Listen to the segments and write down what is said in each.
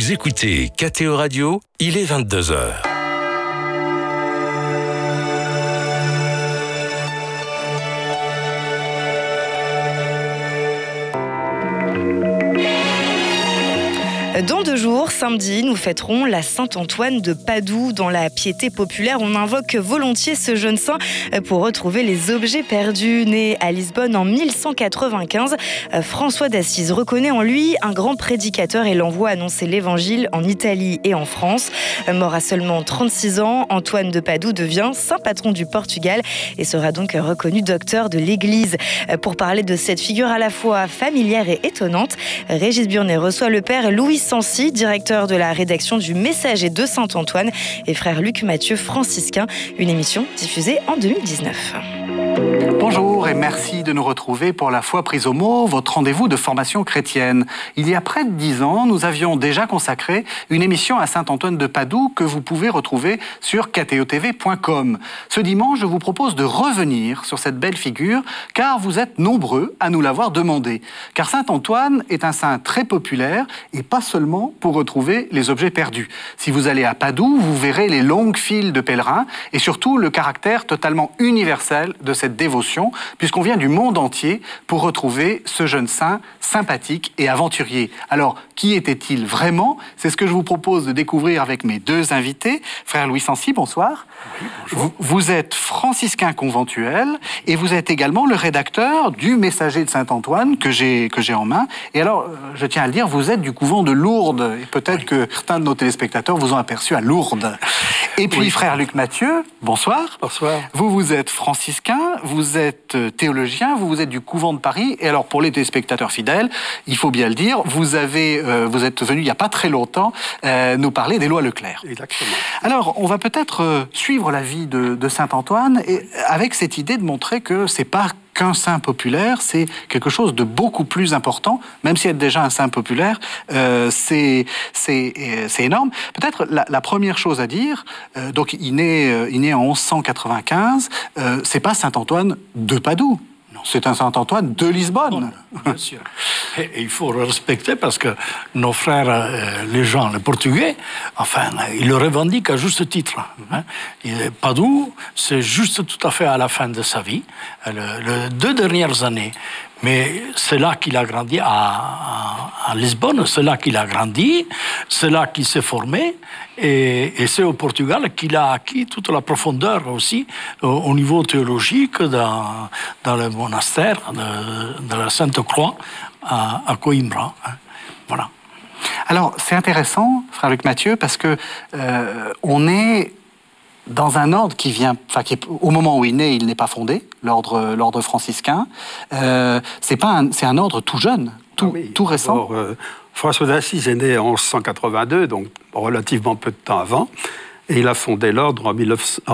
Vous écoutez KTO Radio, il est 22h. Dans 2 jours, samedi, nous fêterons la Saint-Antoine de Padoue. Dans la piété populaire, on invoque volontiers ce jeune saint pour retrouver les objets perdus. Né à Lisbonne en 1195, François d'Assise reconnaît en lui un grand prédicateur et l'envoie annoncer l'évangile en Italie et en France. Mort à seulement 36 ans, Antoine de Padoue devient saint patron du Portugal et sera donc reconnu docteur de l'Église. Pour parler de cette figure à la fois familière et étonnante, Régis Burnet reçoit le père Louis Sancy, directeur de la rédaction du Messager de Saint-Antoine, et frère Luc Mathieu, franciscain, une émission diffusée en 2019. Bonjour et merci de nous retrouver pour La Foi prise au mot, votre rendez-vous de formation chrétienne. Il y a près de 10 ans, nous avions déjà consacré une émission à Saint-Antoine de Padoue que vous pouvez retrouver sur ktotv.com. Ce dimanche, je vous propose de revenir sur cette belle figure, car vous êtes nombreux à nous l'avoir demandé. Car Saint-Antoine est un saint très populaire et pas seulement pour retrouver les objets perdus. Si vous allez à Padoue, vous verrez les longues files de pèlerins et surtout le caractère totalement universel de cette dévotion, puisqu'on vient du monde entier pour retrouver ce jeune saint sympathique et aventurier. Alors, qui était-il vraiment ? C'est ce que je vous propose de découvrir avec mes 2 invités. Frère Louis Sancy, bonsoir. Oui, bonjour. Vous êtes franciscain conventuel et vous êtes également le rédacteur du Messager de Saint-Antoine que j'ai en main. Et alors, je tiens à le dire, vous êtes du couvent de Lourdes. Et peut-être que certains de nos téléspectateurs vous ont aperçu à Lourdes. Et puis, frère Luc Mathieu, bonsoir. Bonsoir. Vous êtes franciscain, vous êtes théologien, vous êtes du couvent de Paris. Et alors, pour les téléspectateurs fidèles, il faut bien le dire, vous êtes venu il n'y a pas très longtemps nous parler d'Éloi Leclerc. Exactement. Alors, on va peut-être suivre la vie de Saint-Antoine et avec cette idée de montrer que c'est pas qu'un saint populaire, c'est quelque chose de beaucoup plus important, même si être déjà un saint populaire, c'est énorme. Peut-être la première chose à dire, donc il naît en 1195, c'est pas Saint-Antoine de Padoue. C'est un Saint-Antoine de Lisbonne. Bien sûr. Et il faut le respecter parce que nos frères, les gens, les Portugais, enfin, ils le revendiquent à juste titre. Hein. Padoue, c'est juste tout à fait à la fin de sa vie, les 2 dernières années. Mais c'est là qu'il a grandi à Lisbonne, c'est là qu'il a grandi, c'est là qu'il s'est formé, et c'est au Portugal qu'il a acquis toute la profondeur aussi au niveau théologique dans le monastère de la Sainte-Croix à Coimbra. Hein. Voilà. Alors, c'est intéressant, frère Luc Mathieu, parce que on est dans un ordre qui vient, au moment où il naît, il n'est pas fondé, l'ordre franciscain. C'est un ordre tout jeune, tout récent. Alors, François d'Assise est né en 1182, donc relativement peu de temps avant, et il a fondé l'ordre en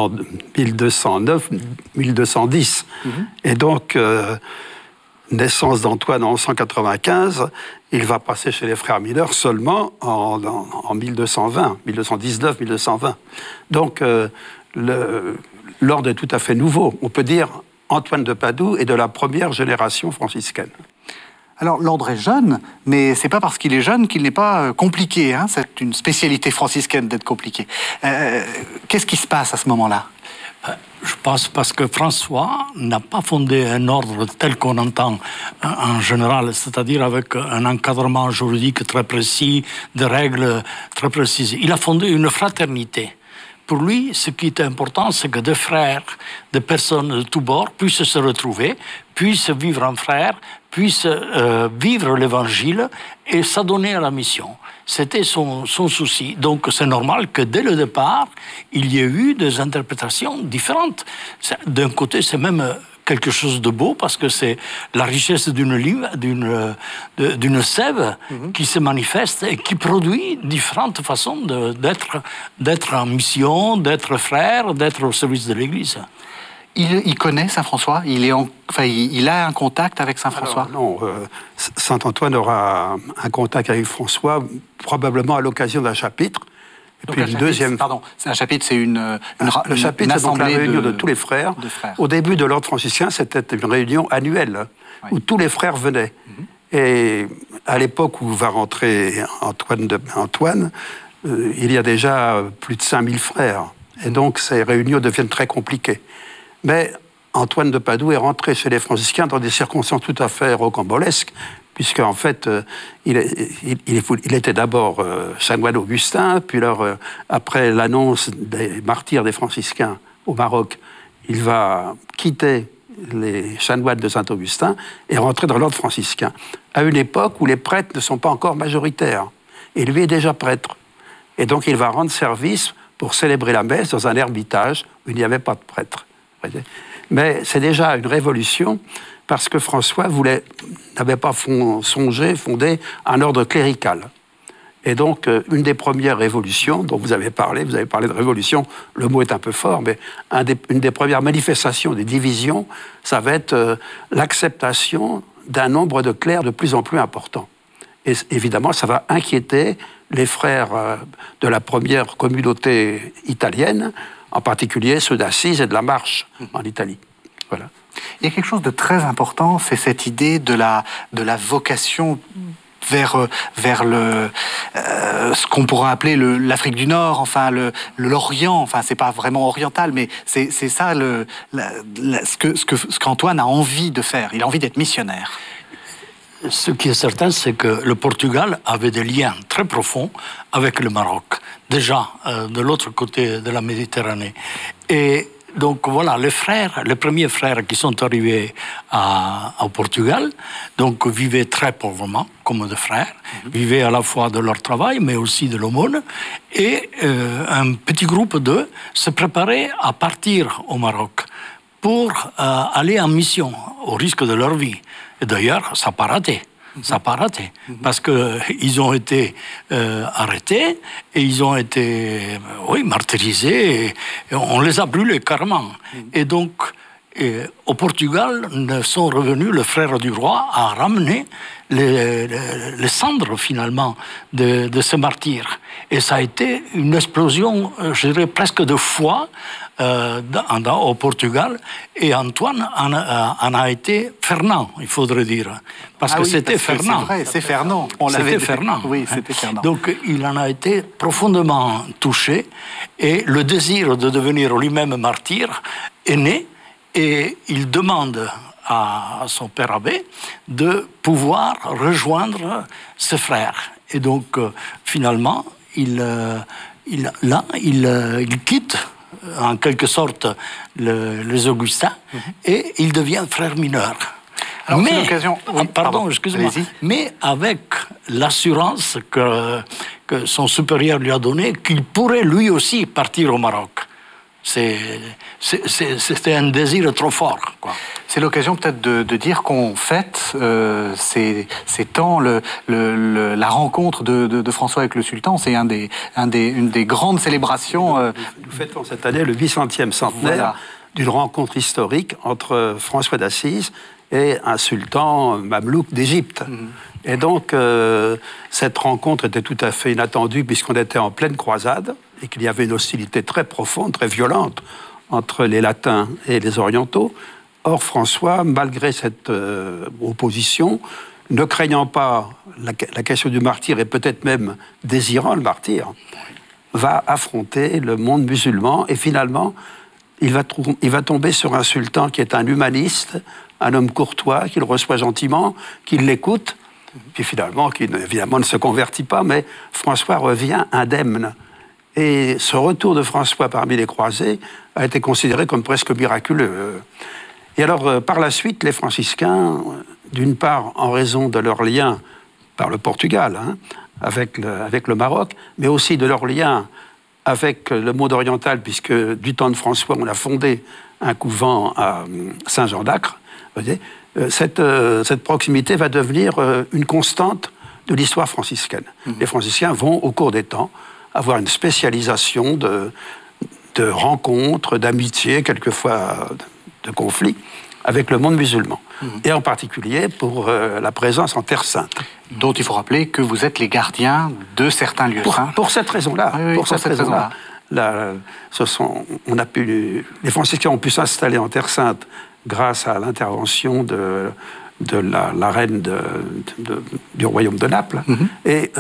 1209-1210. Et donc, naissance d'Antoine en 1195, il va passer chez les frères mineurs seulement en 1220, 1219, 1220. Donc, l'ordre est tout à fait nouveau. On peut dire Antoine de Padoue est de la première génération franciscaine. Alors, l'ordre est jeune, mais c'est pas parce qu'il est jeune qu'il n'est pas compliqué. Hein. C'est une spécialité franciscaine d'être compliqué. Qu'est-ce qui se passe à ce moment-là ? Je pense parce que François n'a pas fondé un ordre tel qu'on entend en général, c'est-à-dire avec un encadrement juridique très précis, des règles très précises. Il a fondé une fraternité. Pour lui, ce qui est important, c'est que des frères, des personnes de tous bords puissent se retrouver, puissent vivre en frères, puissent vivre l'Évangile et s'adonner à la mission. C'était son souci. Donc c'est normal que dès le départ, il y ait eu des interprétations différentes. D'un côté, c'est même quelque chose de beau parce que c'est la richesse d'une sève qui se manifeste et qui produit différentes façons d'être en mission, d'être frère, d'être au service de l'Église. Il connaît Saint François ? Il a un contact avec Saint François ? Alors, non, Saint Antoine aura un contact avec François probablement à l'occasion d'un chapitre. Et donc puis le deuxième. Pardon, c'est un chapitre, c'est une chapitre, c'est donc la réunion de tous les frères. Au début de l'ordre franciscain, c'était une réunion annuelle où tous les frères venaient. Et à l'époque où va rentrer Antoine, il y a déjà plus de 5000 frères. Et donc, ces réunions deviennent très compliquées. Mais Antoine de Padoue est rentré chez les franciscains dans des circonstances tout à fait rocambolesques, puisqu'en fait, il était d'abord chanoine augustin, puis alors, après l'annonce des martyrs des franciscains au Maroc, il va quitter les chanoines de Saint-Augustin et rentrer dans l'ordre franciscain, à une époque où les prêtres ne sont pas encore majoritaires. Et lui est déjà prêtre. Et donc, il va rendre service pour célébrer la messe dans un ermitage où il n'y avait pas de prêtre. Mais c'est déjà une révolution, parce que François n'avait pas songé fonder un ordre clérical. Et donc, une des premières révolutions dont vous avez parlé de révolution, le mot est un peu fort, mais une des premières manifestations des divisions, ça va être l'acceptation d'un nombre de clercs de plus en plus important. Et évidemment, ça va inquiéter les frères de la première communauté italienne, en particulier ceux d'Assise et de la Marche en Italie. Voilà. Il y a quelque chose de très important, c'est cette idée de la vocation vers ce qu'on pourrait appeler l'Afrique du Nord, enfin l'Orient, enfin c'est pas vraiment oriental, mais c'est ça ce qu'Antoine a envie de faire. Il a envie d'être missionnaire. Ce qui est certain, c'est que le Portugal avait des liens très profonds avec le Maroc, déjà de l'autre côté de la Méditerranée. Et donc voilà, les premiers frères qui sont arrivés au Portugal, donc vivaient très pauvrement, comme des frères, vivaient à la fois de leur travail, mais aussi de l'aumône, et un petit groupe d'eux se préparait à partir au Maroc pour aller en mission, au risque de leur vie. Et d'ailleurs, ça n'a pas raté. Ça n'a pas raté. Parce qu'ils ont été arrêtés et ils ont été martyrisés. Et on les a brûlés carrément. Et donc, au Portugal, sont revenus, le frère du roi a ramené les cendres, finalement, de ces martyrs. Et ça a été une explosion, je dirais, presque de foi au Portugal, et Antoine en a été Fernand, il faudrait dire, parce que c'était Fernand. C'est vrai, c'est Fernand. C'était Fernand. Oui, c'était Fernand. Donc il en a été profondément touché, et le désir de devenir lui-même martyr est né, et il demande à son père abbé de pouvoir rejoindre ses frères. Et donc finalement, il quitte en quelque sorte les Augustins, et il devient frère mineur. Alors, c'est l'occasion... Oui, pardon, excusez-moi. Mais avec l'assurance que son supérieur lui a donnée, qu'il pourrait lui aussi partir au Maroc. C'était un désir trop fort, quoi. C'est l'occasion peut-être de dire qu'on fête ces temps, la rencontre de François avec le sultan. C'est une des grandes célébrations. Nous fêtons cette année le 800e centenaire d'une rencontre historique entre François d'Assise et un sultan mamelouk d'Égypte. Et donc, cette rencontre était tout à fait inattendue, puisqu'on était en pleine croisade et qu'il y avait une hostilité très profonde, très violente entre les latins et les orientaux. Or, François, malgré cette opposition, ne craignant pas la question du martyr et peut-être même désirant le martyr, va affronter le monde musulman, et finalement, il va tomber sur un sultan qui est un humaniste, un homme courtois, qu'il reçoit gentiment, qui l'écoute, puis finalement, qui évidemment ne se convertit pas, mais François revient indemne. Et ce retour de François parmi les croisés a été considéré comme presque miraculeux. Et alors, par la suite, les franciscains, d'une part en raison de leur lien par le Portugal, avec le Maroc, mais aussi de leur lien avec le monde oriental, puisque du temps de François, on a fondé un couvent à Saint-Jean d'Acre. Cette proximité va devenir une constante de l'histoire franciscaine. Les franciscains vont, au cours des temps, avoir une spécialisation de rencontres, d'amitiés, quelquefois de conflits, avec le monde musulman. Et en particulier pour la présence en Terre Sainte. Dont il faut rappeler que vous êtes les gardiens de certains lieux saints. Pour cette raison-là. Oui, pour cette raison-là. Les franciscains ont pu s'installer en Terre Sainte grâce à l'intervention de la reine du royaume de Naples. Et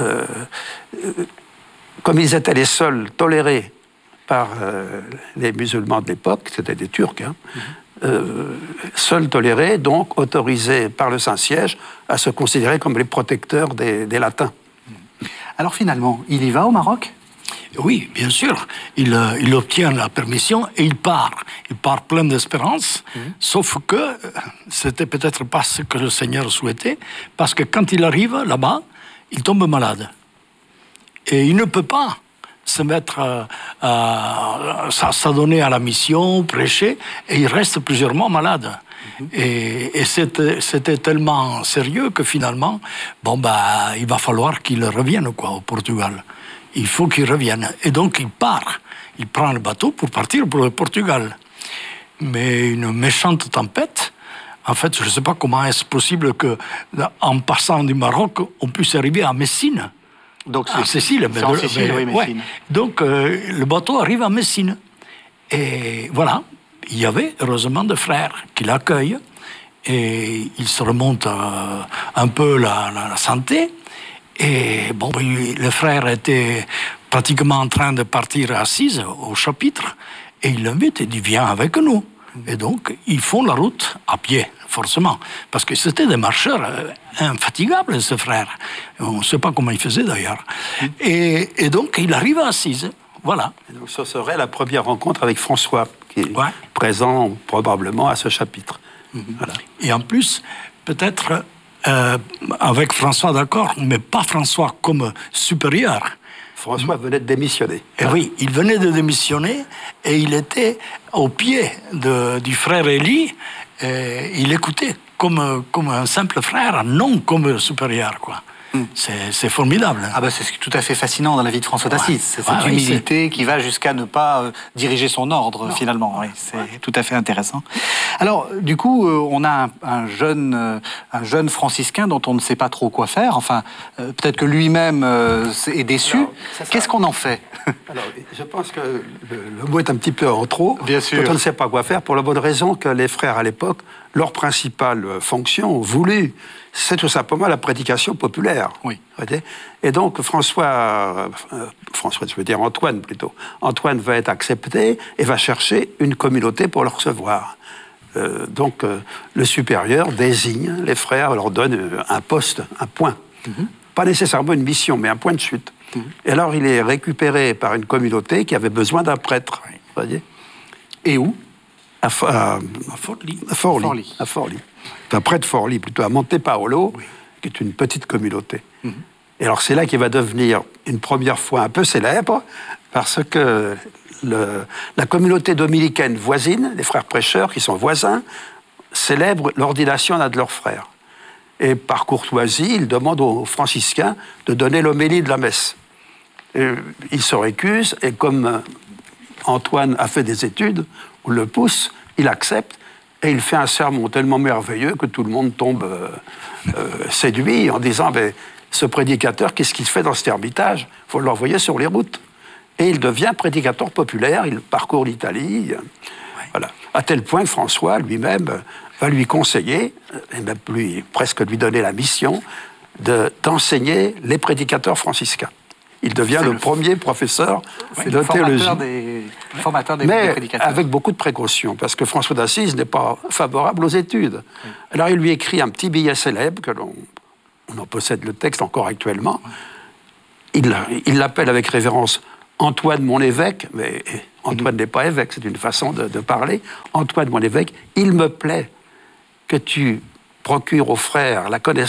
comme ils étaient les seuls tolérés par les musulmans de l'époque, c'était des Turcs, seuls tolérés, donc autorisés par le Saint-Siège à se considérer comme les protecteurs des Latins. Alors finalement, il y va au Maroc ? Oui, bien sûr. Il obtient la permission et il part. Il part plein d'espérance, sauf que c'était peut-être pas ce que le Seigneur souhaitait, parce que quand il arrive là-bas, il tombe malade. Et il ne peut pas se mettre s'adonner à la mission, prêcher, et il reste plusieurs mois malade. Et c'était tellement sérieux que finalement, il va falloir qu'il revienne au Portugal. Il faut qu'il revienne. Et donc il part. Il prend le bateau pour partir pour le Portugal. Mais une méchante tempête, en fait, je ne sais pas comment est-ce possible qu'en passant du Maroc, on puisse arriver à Messine. Donc Sicile. C'est en Sicile, oui, Messine. Ouais. Donc le bateau arrive à Messine. Et voilà, il y avait heureusement des frères qui l'accueillent. Et il se remonte un peu la santé. Et le frère était pratiquement en train de partir à Assise, au chapitre, et il l'invite et dit « Viens avec nous ». Et donc, ils font la route à pied, forcément, parce que c'était des marcheurs infatigables, ce frère. On ne sait pas comment il faisait, d'ailleurs. Et donc, il arrive à Assise, voilà. Et donc, ce serait la première rencontre avec François, qui est présent probablement à ce chapitre. Voilà. Et en plus, peut-être... avec François, d'accord, mais pas François comme supérieur. François venait de démissionner. Et oui, il venait de démissionner et il était au pied du frère Élie. Il écoutait comme un simple frère, non comme supérieur, quoi. C'est formidable. Ah bah c'est tout à fait fascinant dans la vie de François d'Assise. C'est cette humilité qui va jusqu'à ne pas diriger son ordre, finalement. Oui, c'est tout à fait intéressant. Alors, du coup, on a un jeune franciscain dont on ne sait pas trop quoi faire. Enfin, peut-être que lui-même est déçu. Qu'est-ce qu'on en fait? Alors, je pense que le mot est un petit peu en trop. Bien sûr. Quand on ne sait pas quoi faire, pour la bonne raison que les frères, à l'époque, leur principale fonction voulue, c'est tout simplement la prédication populaire. Oui. Et donc, je veux dire Antoine plutôt. Antoine va être accepté et va chercher une communauté pour le recevoir. Donc, le supérieur désigne les frères, leur donne un poste, un point. Pas nécessairement une mission, mais un point de chute. Et alors, il est récupéré par une communauté qui avait besoin d'un prêtre. Et où? À Forlì. Enfin, près de Forlì, plutôt, à Monte Paolo, qui est une petite communauté. Et alors, c'est là qu'il va devenir une première fois un peu célèbre, parce que la communauté dominicaine voisine, les frères prêcheurs qui sont voisins, célèbrent l'ordination d'un de leurs frères. Et par courtoisie, il demande aux franciscains de donner l'homélie de la messe. Et il se récuse, et comme Antoine a fait des études, on le pousse, il accepte, et il fait un sermon tellement merveilleux que tout le monde tombe séduit en disant ce prédicateur, qu'est-ce qu'il fait dans cet ermitage? Il faut l'envoyer sur les routes. Et il devient prédicateur populaire, il parcourt l'Italie. Voilà. À tel point que François lui-même va lui conseiller, et même presque lui donner la mission, d'enseigner les prédicateurs franciscains. Il devient le premier professeur de théologie. Formateur des mais prédicateurs. Avec beaucoup de précautions, parce que François d'Assise n'est pas favorable aux études. Alors il lui écrit un petit billet célèbre, on en possède le texte encore actuellement. Il l'appelle avec révérence Antoine mon évêque, mais Antoine n'est pas évêque, c'est une façon de parler. Antoine mon évêque, il me plaît que tu procures aux frères la connaissance